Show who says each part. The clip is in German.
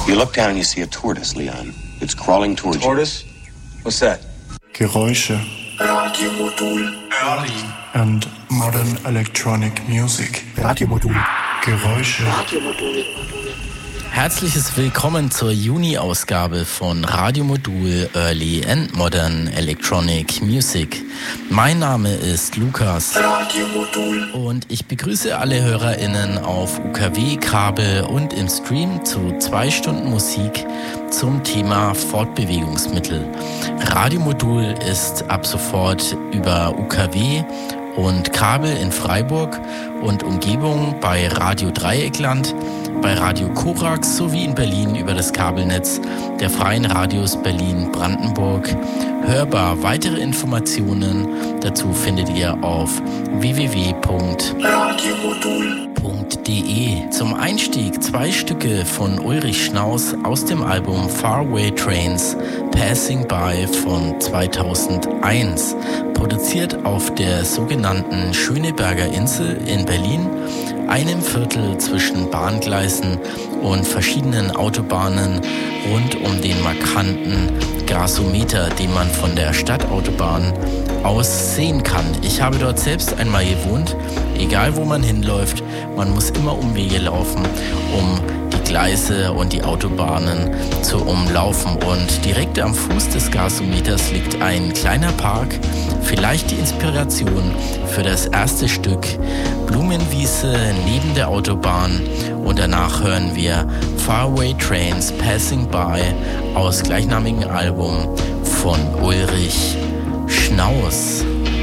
Speaker 1: You look down and you see a tortoise, Leon. It's crawling towards you.
Speaker 2: Tortoise? What's that?
Speaker 3: Geräusche.
Speaker 4: Radiomodul.
Speaker 3: And modern electronic music.
Speaker 4: Radiomodul.
Speaker 3: Geräusche.
Speaker 4: Radiomodul.
Speaker 5: Herzliches Willkommen zur Juni-Ausgabe von Radiomodul Early and Modern Electronic Music. Mein Name ist Lukas und ich begrüße alle HörerInnen auf UKW, Kabel und im Stream zu 2 Stunden Musik zum Thema Fortbewegungsmittel. Radiomodul ist ab sofort über UKW und Kabel in Freiburg und Umgebung bei Radio Dreieckland, bei Radio Korax sowie in Berlin über das Kabelnetz der Freien Radios Berlin-Brandenburg hörbar. Weitere Informationen dazu findet ihr auf www.radiomodul.de. Zum Einstieg 2 Stücke von Ulrich Schnaus aus dem Album Faraway Trains Passing By von 2001, produziert auf der sogenannten Schöneberger Insel in Berlin, einem Viertel zwischen Bahngleisen und verschiedenen Autobahnen rund um den markanten Gasometer, den man von der Stadtautobahn aus sehen kann. Ich habe dort selbst einmal gewohnt. Egal wo man hinläuft, man muss immer Umwege laufen, um die Gleise und die Autobahnen zu umlaufen. Und direkt am Fuß des Gasometers liegt ein kleiner Park, vielleicht die Inspiration für das erste Stück Blumenwiese neben der Autobahn. Und danach hören wir Faraway Trains Passing By aus gleichnamigen Album von Ulrich Schnaus.